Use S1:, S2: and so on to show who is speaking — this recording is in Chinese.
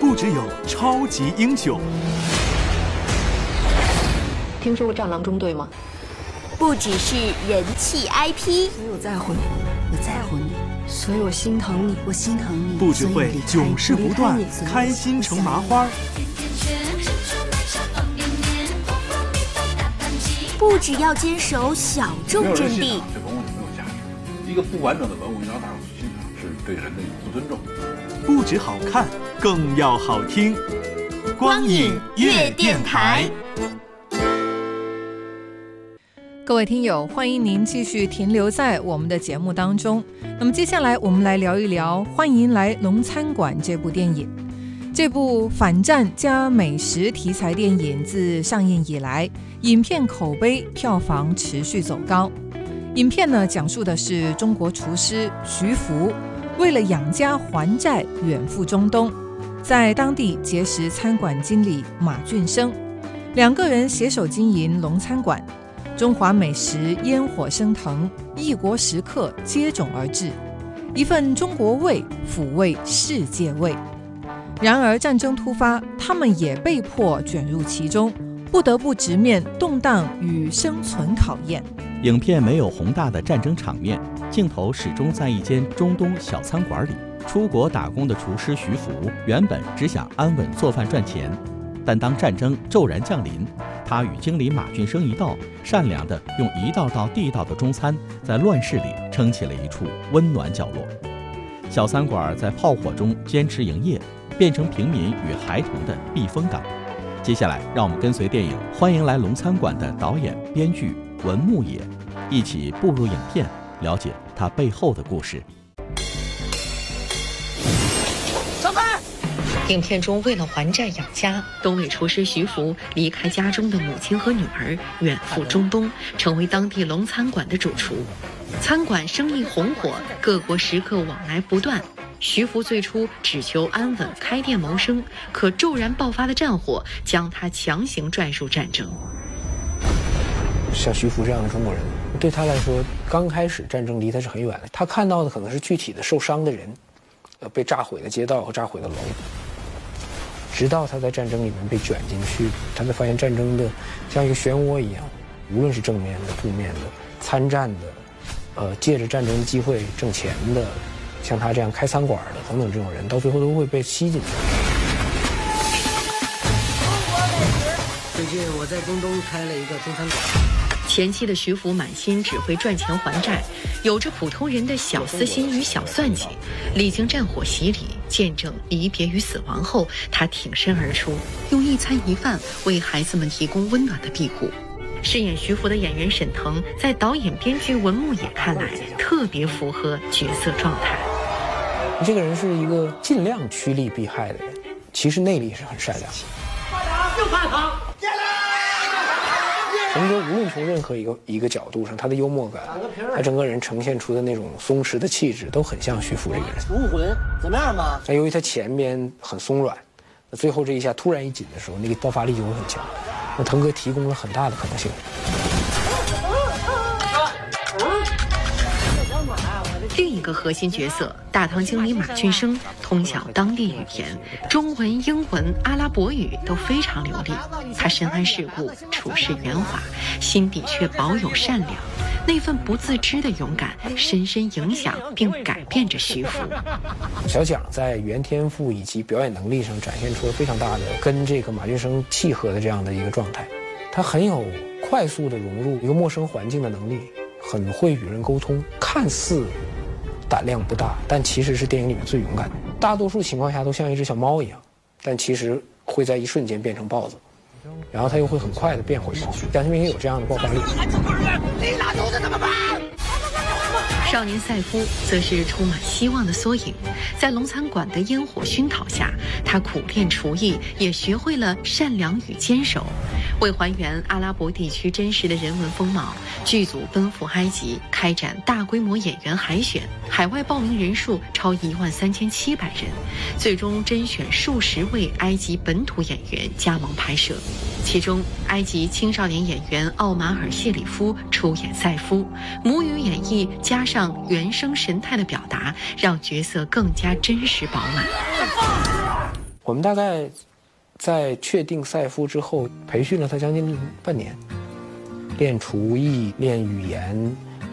S1: 不只有超级英雄。
S2: 听说过战狼中队吗？
S3: 不只是人气 IP，
S4: 所以我在乎你，我在乎你，所以我心疼你，我心疼你。
S1: 不只会囧事不断，开心成麻花。
S3: 不只要坚守小众阵地，
S5: 这文物就没有价值。一个不完整的文物，你让大伙去欣赏，是对人的不尊重。
S1: 不只好看，更要好听。光影乐电台。
S6: 各位听友，欢迎您继续停留在我们的节目当中。那么接下来我们来聊一聊《欢迎来龙餐馆》这部电影。这部反战加美食题材电影自上映以来，影片口碑票房持续走高。影片呢，讲述的是中国厨师徐福为了养家还债远赴中东，在当地结识餐馆经理马俊生，两个人携手经营龙餐馆。中华美食烟火升腾，异国食客接踵而至，一份中国味抚慰世界味。然而战争突发，他们也被迫卷入其中，不得不直面动荡与生存考验。
S7: 影片没有宏大的战争场面，镜头始终在一间中东小餐馆里。出国打工的厨师徐福原本只想安稳做饭赚钱，但当战争骤然降临，他与经理马俊生一道，善良地用一道道地道的中餐，在乱世里撑起了一处温暖角落。小餐馆在炮火中坚持营业，变成平民与孩童的避风港。接下来，让我们跟随电影《欢迎来龙餐馆》的导演、编剧文牧野，一起步入影片，了解它背后的故事。
S8: 影片中，为了还债养家，东北厨师徐福离开家中的母亲和女儿，远赴中东，成为当地龙餐馆的主厨。餐馆生意红火，各国食客往来不断。徐福最初只求安稳开店谋生，可骤然爆发的战火将他强行拽入战争。
S9: 像徐福这样的中国人，对他来说，刚开始战争离他是很远的，他看到的可能是具体的受伤的人，被炸毁的街道和炸毁的楼。直到他在战争里面被卷进去，他才发现战争的像一个漩涡一样，无论是正面的、负面的、参战的，借着战争的机会挣钱的，像他这样开餐馆的等等这种人，到最后都会被吸进去。
S10: 最近我在中东开了一个中餐馆。
S8: 前期的徐福满心只会赚钱还债，有着普通人的小私心与小算计。历经战火洗礼，见证离别与死亡后，他挺身而出，用一餐一饭为孩子们提供温暖的庇护。饰演徐福的演员沈腾，在导演编剧文牧野看来，特别符合角色状态。
S9: 这个人是一个尽量趋利避害的人，其实内里是很善良。
S10: 又怕疼。
S9: 陈哥无论从任何一个角度上，他的幽默感，他整个人呈现出的那种松弛的气质，都很像徐福这个人。
S10: 武魂怎么样嘛？
S9: 那由于他前边很松软，那最后这一下突然一紧的时候，那个爆发力就会很强。那腾哥提供了很大的可能性。
S8: 另一个核心角色大堂经理马俊生通晓当地语言，中文、英文、阿拉伯语都非常流利。他深谙世故，处事圆滑，心底却保有善良。那份不自知的勇敢，深深影响并改变着徐福。
S9: 小蒋在语言天赋以及表演能力上展现出了非常大的跟这个马俊生契合的这样的一个状态。他很有快速的融入一个陌生环境的能力，很会与人沟通，看似胆量不大，但其实是电影里面最勇敢的。大多数情况下都像一只小猫一样，但其实会在一瞬间变成豹子，然后他又会很快的变回猫。蒋天明也有这样的爆发力。
S10: 你拉肚子怎么办？
S8: 少年赛夫则是充满希望的缩影，在龙餐馆的烟火熏陶下，他苦练厨艺，也学会了善良与坚守。为还原阿拉伯地区真实的人文风貌，剧组奔赴埃及开展大规模演员海选，海外报名人数超13700人，最终甄选数十位埃及本土演员加盟拍摄。其中，埃及青少年演员奥马尔·谢里夫出演赛夫，母语演绎加上原声神态的表达，让角色更加真实饱满。
S9: 我们大概在确定赛夫之后，培训了他将近半年，练厨艺、练语言。